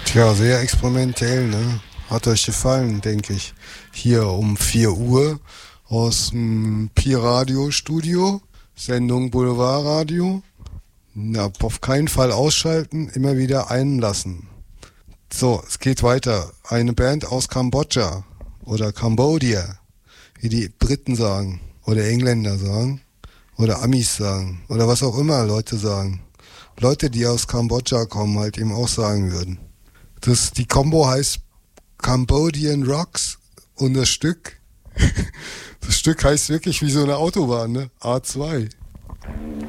Tja, sehr experimentell, ne? Hat euch gefallen, denke ich. Hier um 4 Uhr aus dem Pi-Radio-Studio, Sendung Boulevardradio. Na, auf keinen Fall ausschalten, immer wieder einlassen. So, es geht weiter. Eine Band aus Kambodscha oder Cambodia, wie die Briten sagen oder Engländer sagen oder Amis sagen oder was auch immer Leute sagen. Leute, die aus Kambodscha kommen, halt eben auch sagen würden. Die Combo heißt Cambodian Rocks und das Stück heißt wirklich wie so eine Autobahn, ne? A2.